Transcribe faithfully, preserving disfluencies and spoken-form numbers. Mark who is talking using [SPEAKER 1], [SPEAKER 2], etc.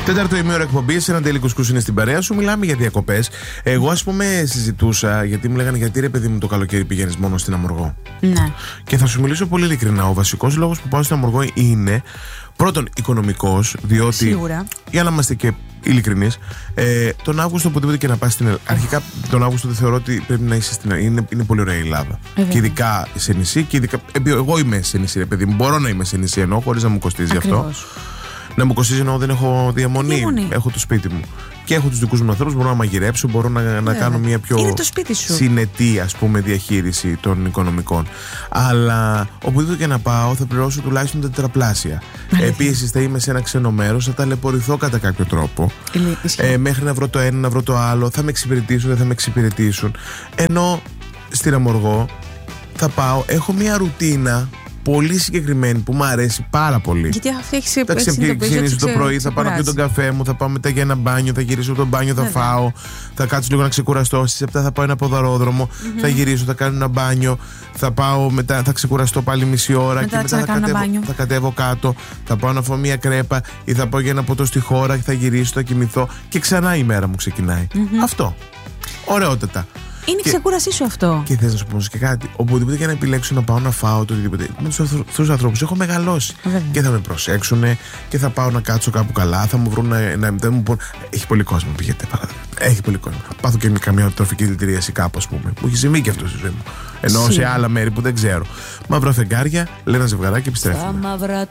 [SPEAKER 1] Τέταρτο ημίωρο εκπομπή, ένα τέλειο κουσκούς είναι στην παρέα σου. Μιλάμε για διακοπές. Εγώ, ας πούμε, συζητούσα, γιατί μου λέγανε γιατί ρε παιδί μου το καλοκαίρι πηγαίνεις μόνο στην Αμοργό.
[SPEAKER 2] Ναι.
[SPEAKER 1] Και θα σου μιλήσω πολύ ειλικρινά. Ο βασικός λόγος που πάω στην Αμοργό είναι πρώτον οικονομικός, διότι.
[SPEAKER 2] Σίγουρα.
[SPEAKER 1] Για να είμαστε και ειλικρινείς, ε, τον Αύγουστο οπουδήποτε και να πας στην Ελλάδα. Αρχικά τον Αύγουστο δεν θεωρώ ότι πρέπει να είσαι στην Ελλάδα. Είναι, είναι πολύ ωραία η Ελλάδα.
[SPEAKER 2] Ε,
[SPEAKER 1] και ειδικά σε νησί. Και ειδικά, εγώ είμαι σε νησί, ρε παιδί μου. Μπορώ να είμαι σε νησί εννοώ, χωρίς να μου κοστίζει
[SPEAKER 2] Ακριβώς.
[SPEAKER 1] αυτό. Να μου κοστίζει ενώ δεν έχω διαμονή.
[SPEAKER 2] διαμονή.
[SPEAKER 1] Έχω το σπίτι μου. Και έχω τους δικούς μου ανθρώπους. Μπορώ να μαγειρέψω, μπορώ να, να κάνω μια πιο
[SPEAKER 2] είναι το σπίτι σου.
[SPEAKER 1] συνετή, ας πούμε, διαχείριση των οικονομικών. Αλλά οπουδήποτε και να πάω θα πληρώσω τουλάχιστον τα τετραπλάσια. Επίσης θα είμαι σε ένα ξένο μέρος, θα ταλαιπωρηθώ κατά κάποιο τρόπο. Ε, μέχρι να βρω το ένα, να βρω το άλλο. Θα με εξυπηρετήσουν, δεν θα με εξυπηρετήσουν. Ενώ στην Αμοργό θα πάω, έχω μια ρουτίνα πολύ συγκεκριμένη που μου αρέσει πάρα πολύ.
[SPEAKER 2] Γιατί αυτή έχει
[SPEAKER 1] Θα ξυπνήσω το πρωί, θα πάω να πιω τον καφέ μου, θα πάω μετά για ένα μπάνιο, θα γυρίσω από τον μπάνιο, θα
[SPEAKER 2] Βέβαια.
[SPEAKER 1] φάω, θα κάτσω λίγο να ξεκουραστώ. Στις επτά θα πάω ένα ποδαρόδρομο, mm-hmm. θα γυρίσω, θα κάνω ένα μπάνιο, θα πάω μετά, θα ξεκουραστώ πάλι μισή ώρα
[SPEAKER 2] μετά
[SPEAKER 1] και μετά θα κατέβω, θα κατέβω κάτω, θα πάω να φάω μια κρέπα ή θα πάω για ένα ποτό στη χώρα, θα γυρίσω, θα κοιμηθώ και ξανά η μέρα μου ξεκινάει. Mm-hmm. Αυτό. Ωραιότατα.
[SPEAKER 2] Είναι η ξεκούρασή σου αυτό.
[SPEAKER 1] Και θες να σου πω και κάτι. Οπουδήποτε και να επιλέξω να πάω να φάω το οτιδήποτε. Με τους ανθρώπους έχω μεγαλώσει.
[SPEAKER 2] Βέβαια.
[SPEAKER 1] Και θα με προσέξουν και θα πάω να κάτσω κάπου καλά. Θα μου βρουν να, να, να μου πούν. Έχει πολύ κόσμο, πηγαίνετε παράδειγμα. Έχει πολύ κόσμο. Πάθω και καμιά τροφική δηλητηρίαση κάπου, ας πούμε. Μου έχει συμβεί και αυτό στη ζωή μου. Ενώ σε άλλα μέρη που δεν ξέρω. Μαύρα φεγγάρια, λένε ζευγαράκι, επιστρέφουμε.